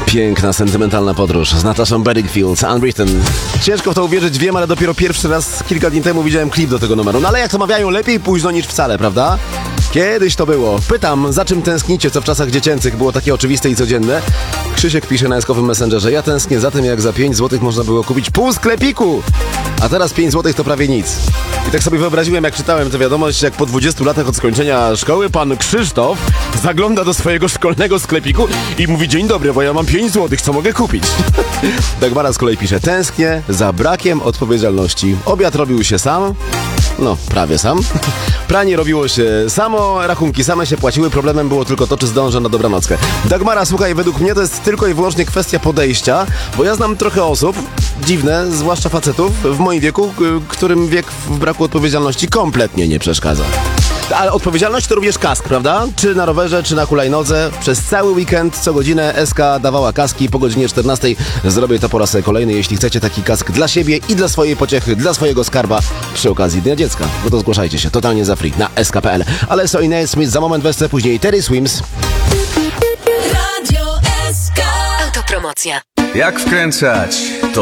Piękna, sentymentalna podróż z Nataszą Bedingfield, Unwritten. Ciężko w to uwierzyć, wiem, ale dopiero pierwszy raz kilka dni temu widziałem klip do tego numeru. No ale jak to mawiają, lepiej późno niż wcale, prawda? Kiedyś to było. Pytam, za czym tęsknicie, co w czasach dziecięcych było takie oczywiste i codzienne? Krzysiek pisze na eskowym Messengerze: ja tęsknię za tym, jak za 5 zł można było kupić pół sklepiku, a teraz 5 zł to prawie nic. I tak sobie wyobraziłem, jak czytałem tę wiadomość, jak po 20 latach od skończenia szkoły pan Krzysztof zagląda do swojego szkolnego sklepiku i mówi: dzień dobry, bo ja mam 5 zł, co mogę kupić? Dagmara z kolei pisze: tęsknię za brakiem odpowiedzialności. Obiad robił się sam. No, prawie sam. Pranie robiło się samo, rachunki same się płaciły, problemem było tylko to, czy zdążę na dobranockę. Dagmara, słuchaj, według mnie to jest tylko i wyłącznie kwestia podejścia, bo ja znam trochę osób, dziwne, zwłaszcza facetów w moim wieku, którym wiek w braku odpowiedzialności kompletnie nie przeszkadza. Ale odpowiedzialność to również kask, prawda? Czy na rowerze, czy na hulajnodze. Przez cały weekend, co godzinę SK dawała kaski. Po godzinie 14 zrobię to po raz kolejny. Jeśli chcecie taki kask dla siebie i dla swojej pociechy, dla swojego skarba przy okazji Dnia Dziecka, no to zgłaszajcie się totalnie za free na sk.pl. Ale so Inez Smith za moment, wesprze później Terry Swims. Radio SK. Autopromocja. Jak wkręcać?